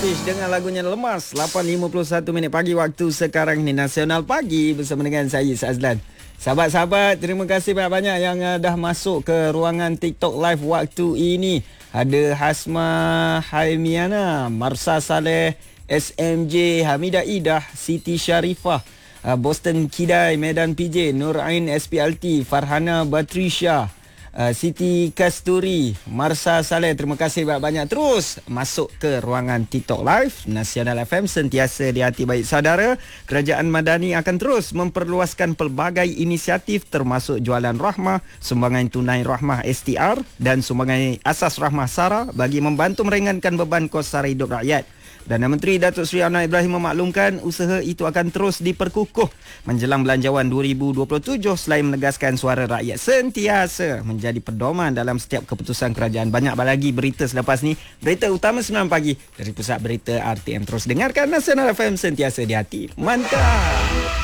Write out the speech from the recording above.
Fish dengan lagunya Lemas. 8.51 minit pagi waktu sekarang ni. Nasional Pagi bersama dengan saya Azlan. Sahabat-sahabat, terima kasih banyak-banyak yang dah masuk ke ruangan TikTok Live waktu ini. Ada Hasma Haimiana, Marsa Saleh, SMJ, Hamidah Idah, Siti Sharifah, Boston Kidai, Medan PJ, Nur Ain SPLT, Farhana Batrisha, Siti Kasturi, Marsa Saleh. Terima kasih banyak-banyak. Terus masuk ke ruangan TikTok Live. Nasional FM sentiasa di hati baik saudara. Kerajaan Madani akan terus memperluaskan pelbagai inisiatif termasuk jualan rahmah, sumbangan tunai rahmah STR dan sumbangan asas rahmah SARA bagi membantu meringankan beban kos sara hidup rakyat. Perdana Menteri Datuk Seri Anwar Ibrahim memaklumkan usaha itu akan terus diperkukuh menjelang Belanjawan 2027 selain menegaskan suara rakyat sentiasa menjadi pedoman dalam setiap keputusan kerajaan. Banyak lagi berita selepas ni. Berita utama 9 pagi dari Pusat Berita RTM. Terus dengarkan Nasional FM sentiasa di hati. Mantap!